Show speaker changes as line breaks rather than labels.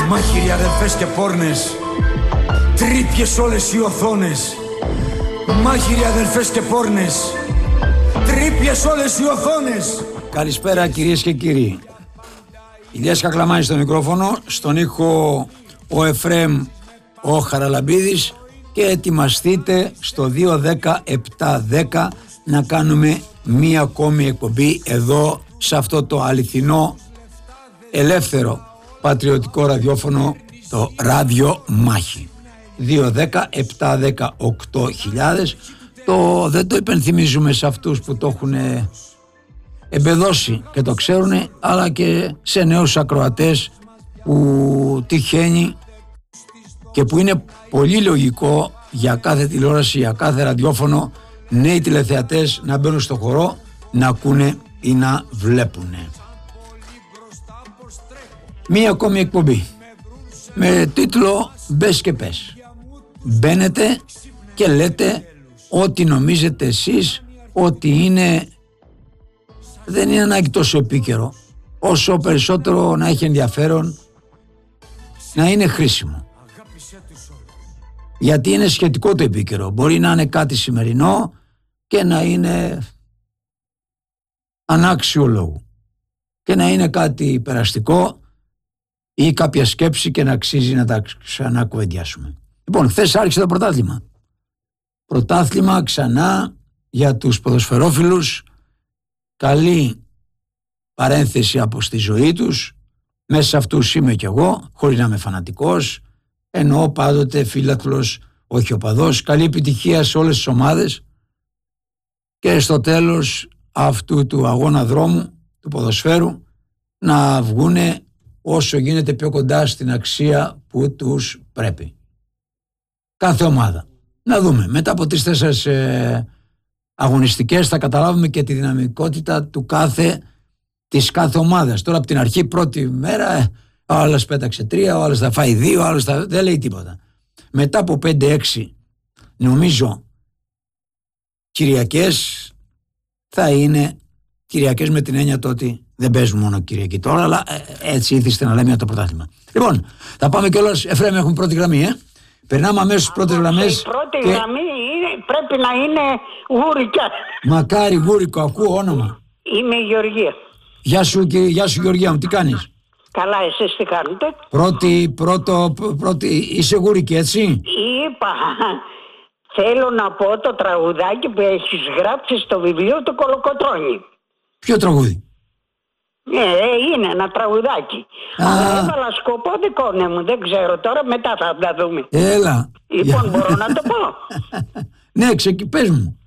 Μάχηροι αδερφές και πόρνες, τρύπιες όλες οι οθόνες. Μάχηροι αδερφές και πόρνες, τρύπιες όλες οι οθόνες.
Καλησπέρα κυρίες και κύριοι. Ηλίας Κακλαμάνης στο μικρόφωνο, στον ήχο ο Εφραίμ ο Χαραλαμπίδης, και ετοιμαστείτε στο 210-710 να κάνουμε μία ακόμη εκπομπή εδώ σε αυτό το αληθινό ελεύθερο πατριωτικό ραδιόφωνο, το Ράδιο Μάχη. 210-710-8000. Δεν το υπενθυμίζουμε σε αυτούς που το έχουν εμπεδώσει και το ξέρουν, αλλά και σε νέους ακροατές που τυχαίνει και που είναι πολύ λογικό για κάθε τηλεόραση, για κάθε ραδιόφωνο, νέοι τηλεθεατές να μπαίνουν στο χορό, να ακούνε ή να βλέπουνε. Μία ακόμη εκπομπή με τίτλο «Μπες και πες». Μπαίνετε και λέτε ό,τι νομίζετε εσείς ότι είναι, δεν είναι ανάγκη τόσο επίκαιρο, όσο περισσότερο να έχει ενδιαφέρον, να είναι χρήσιμο. Γιατί είναι σχετικό το επίκαιρο. Μπορεί να είναι κάτι σημερινό και να είναι ανάξιο λόγου, και να είναι κάτι περαστικό ή κάποια σκέψη και να αξίζει να τα ξανακουβεντιάσουμε. Λοιπόν, χθες άρχισε το πρωτάθλημα. Πρωτάθλημα ξανά για τους ποδοσφαιρόφιλους. Καλή παρένθεση από στη ζωή τους. Μέσα σε αυτούς είμαι κι εγώ, χωρίς να είμαι φανατικός. Εννοώ πάντοτε φίλαθλος, όχι οπαδός. Καλή επιτυχία σε όλες τις ομάδες. Και στο τέλος αυτού του αγώνα δρόμου, του ποδοσφαίρου, να βγούνε όσο γίνεται πιο κοντά στην αξία που τους πρέπει. Κάθε ομάδα. Να δούμε. Μετά από 3-4 αγωνιστικές θα καταλάβουμε και τη δυναμικότητα της κάθε ομάδας. Τώρα από την αρχή, πρώτη μέρα, ο άλλος πέταξε 3, ο άλλος θα φάει 2, ο άλλος δεν λέει τίποτα. Μετά από 5-6, νομίζω, Κυριακές θα είναι Κυριακές με την έννοια το ότι δεν παίζουν μόνο Κυριακή τώρα, αλλά έτσι ήθιστε να λέμε για το πρωτάθλημα. Λοιπόν, θα πάμε κιόλας. Εφραίμ, έχουμε πρώτη γραμμή, Περνάμε αμέσως στις πρώτες γραμμές.
Η πρώτη γραμμή πρέπει να είναι Γούρικια.
Μακάρι, Γούρικο, ακούω όνομα.
Είμαι η Γεωργία.
Γεια σου Γεωργία μου, τι κάνεις?
Καλά, εσείς τι κάνετε?
Πρώτη, είσαι Γούρικη, έτσι?
Είπα, θέλω να πω το τραγουδάκι που έχεις γράψει στο βιβλίο του Κολοκοτρώνη.
Ποιο τραγούδι?
Είναι ένα τραγουδάκι. Αλλά έβαλα σκοπό δικό μου, δεν ξέρω τώρα, μετά θα τα δούμε.
Έλα.
Λοιπόν, μπορώ να το πω?
Ναι, πες μου.